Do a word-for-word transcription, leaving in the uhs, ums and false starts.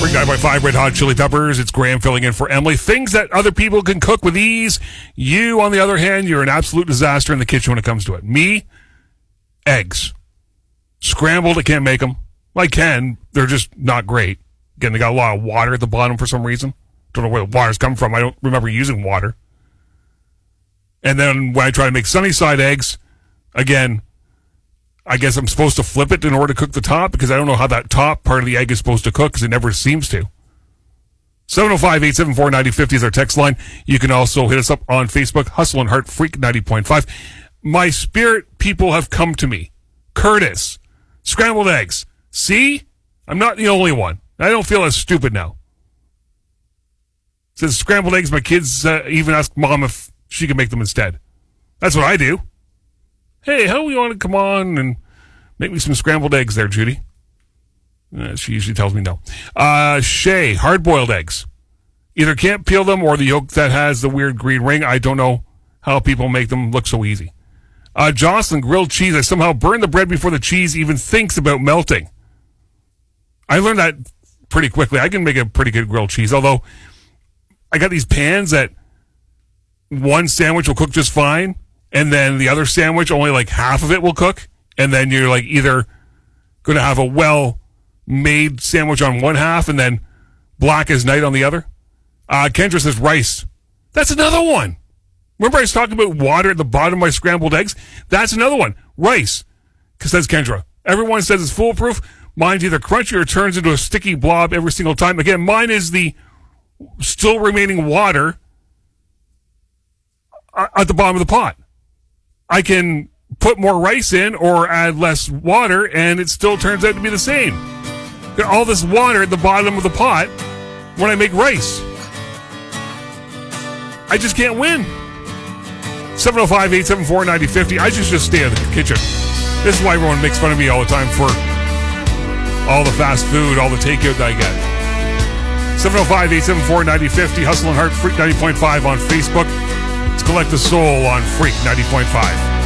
Freak nine point five Red Hot Chili Peppers. It's Graham filling in for Emily. Things that other people can cook with ease. You, on the other hand, you're an absolute disaster in the kitchen when it comes to it. Me, eggs. Scrambled, I can't make them. I can. They're just not great. Again, they got a lot of water at the bottom for some reason. Don't know where the water's come from. I don't remember using water. And then when I try to make sunny side eggs, again, I guess I'm supposed to flip it in order to cook the top because I don't know how that top part of the egg is supposed to cook because it never seems to. seven oh five, eight seven four, nine oh five oh is our text line. You can also hit us up on Facebook, Hustle and Heart Freak ninety point five. My spirit people have come to me. Curtis, scrambled eggs. See? I'm not the only one. I don't feel as stupid now. Says scrambled eggs, my kids uh, even ask mom if she can make them instead. That's what I do. Hey, how do you want to come on and make me some scrambled eggs there, Judy? Uh, she usually tells me no. Uh, Shay, hard-boiled eggs. Either can't peel them or the yolk that has the weird green ring. I don't know how people make them look so easy. Uh, Jocelyn, grilled cheese. I somehow burn the bread before the cheese even thinks about melting. I learned that pretty quickly. I can make a pretty good grilled cheese, although I got these pans that one sandwich will cook just fine, and then the other sandwich, only like half of it will cook, and then you're like either going to have a well-made sandwich on one half and then black as night on the other. Uh, Kendra says rice. That's another one. Remember I was talking about water at the bottom of my scrambled eggs? That's another one. Rice, says Kendra. Everyone says it's foolproof. Mine's either crunchy or turns into a sticky blob every single time. Again, mine is the still remaining water at the bottom of the pot. I can put more rice in or add less water, and it still turns out to be the same. Got all this water at the bottom of the pot when I make rice. I just can't win. seven oh five, eight seven four, nine oh five oh. I just just stay in the kitchen. This is why everyone makes fun of me all the time for all the fast food, all the takeout that I get. seven oh five, eight seven four, nine oh five oh. Hustle and Heart Freak ninety point five on Facebook. Let's collect the soul on Freak ninety point five.